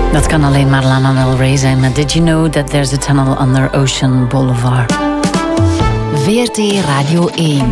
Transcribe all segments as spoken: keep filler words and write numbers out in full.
Dat kan alleen maar Lana Del Rey zijn met Did You Know That There's a Tunnel Under Ocean Boulevard. V R T Radio één.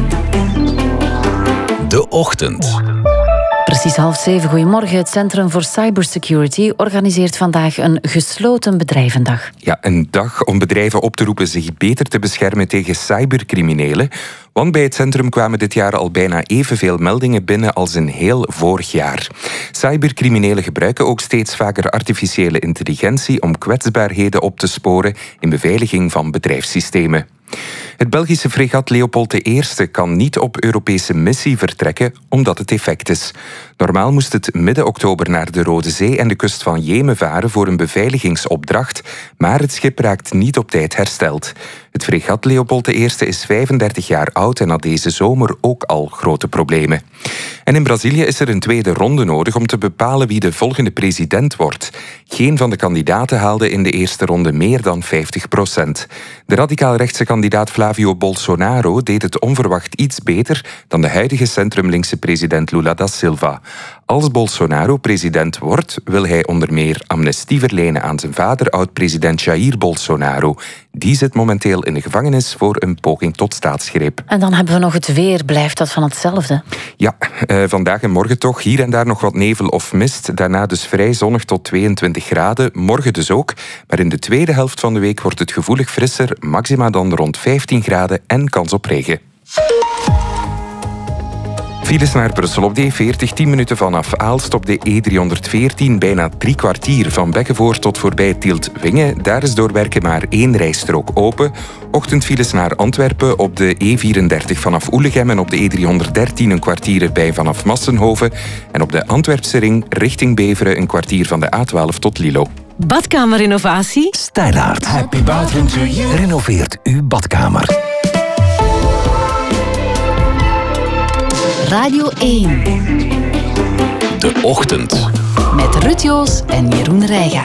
De Ochtend. Precies half zeven, goedemorgen. Het Centrum voor Cybersecurity organiseert vandaag een gesloten bedrijvendag. Ja, een dag om bedrijven op te roepen zich beter te beschermen tegen cybercriminelen. Want bij het centrum kwamen dit jaar al bijna evenveel meldingen binnen als in heel vorig jaar. Cybercriminelen gebruiken ook steeds vaker artificiële intelligentie om kwetsbaarheden op te sporen in beveiliging van bedrijfssystemen. Het Belgische fregat Leopold de Eerste kan niet op Europese missie vertrekken omdat het defect is. Normaal moest het midden oktober naar de Rode Zee en de kust van Jemen varen voor een beveiligingsopdracht, maar het schip raakt niet op tijd hersteld. Het fregat Leopold de Eerste is vijfendertig jaar oud en had deze zomer ook al grote problemen. En in Brazilië is er een tweede ronde nodig om te bepalen wie de volgende president wordt. Geen van de kandidaten haalde in de eerste ronde meer dan vijftig procent. De radicaal-rechtse kandidaat Flavio Bolsonaro deed het onverwacht iets beter dan de huidige centrumlinkse president Lula da Silva. Als Bolsonaro president wordt, wil hij onder meer amnestie verlenen aan zijn vader, oud-president Jair Bolsonaro. Die zit momenteel in de gevangenis voor een poging tot staatsgreep. En dan hebben we nog het weer. Blijft dat van hetzelfde? Ja, eh, vandaag en morgen toch. Hier en daar nog wat nevel of mist. Daarna dus vrij zonnig tot tweeëntwintig graden. Morgen dus ook. Maar in de tweede helft van de week wordt het gevoelig frisser. Maxima dan rond vijftien graden en kans op regen. Files naar Brussel op de E veertig, tien minuten vanaf Aalst op de E driehonderdveertien, bijna drie kwartier van Bekkenvoort tot voorbij Tielt-Wingen. Daar is door werken maar één rijstrook open. Ochtendfiles naar Antwerpen op de E vierendertig vanaf Oelegem en op de E driehonderddertien een kwartier erbij vanaf Massenhoven. En op de Antwerpse ring richting Beveren een kwartier van de A twaalf tot Lilo. Badkamerrenovatie? Stylaart. Happy bathroom to you. Renoveert uw badkamer. Radio één. De Ochtend. Met Ruud Joos en Jeroen Rijgaard.